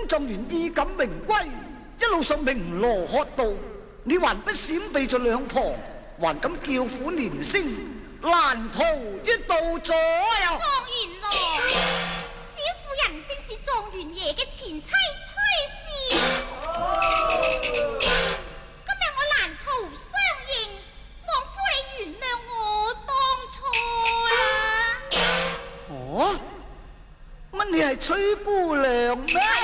狀元衣錦榮歸，一路上鳴鑼喝道，你還不閃避在兩旁，還敢叫苦連聲，難逃於盜左呀！ 狀元郎，小婦人正是狀元爺嘅前妻崔氏。今日我難逃相認，望夫你原諒我當初啦。 哦，乜你係崔姑娘咩？